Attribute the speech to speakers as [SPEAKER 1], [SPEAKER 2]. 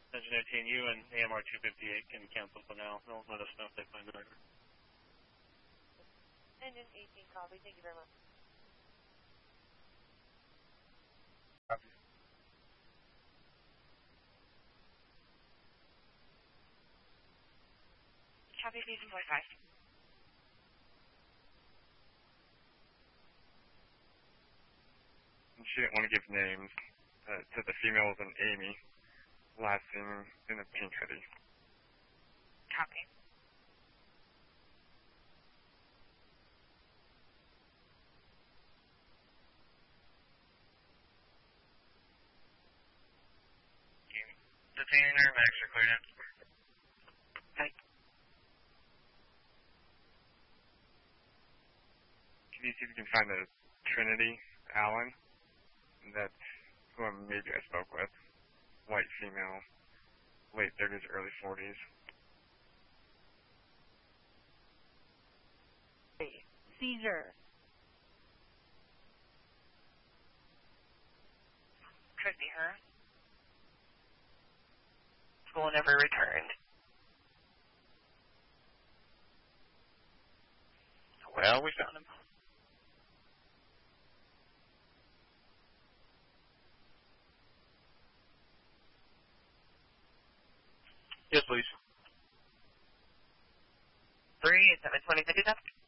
[SPEAKER 1] Engineer TNU and AMR 258 can cancel for now. They'll let us know if they find the driver.
[SPEAKER 2] Engine 18, copy. Thank you very much.
[SPEAKER 1] Copy.
[SPEAKER 2] Copy, 18.5.
[SPEAKER 3] She didn't want to give names. Said the female was an Amy, last seen in a pink hoodie.
[SPEAKER 2] Copy.
[SPEAKER 1] Detainer, Max are cleared in.
[SPEAKER 2] Okay.
[SPEAKER 3] Can you see if you can find the Trinity Allen? That's who maybe I spoke with. White female, late 30s, early 40s.
[SPEAKER 2] Seizure. Could be her. School never returned.
[SPEAKER 1] Well, we found him. Yes, please.
[SPEAKER 2] 3872057.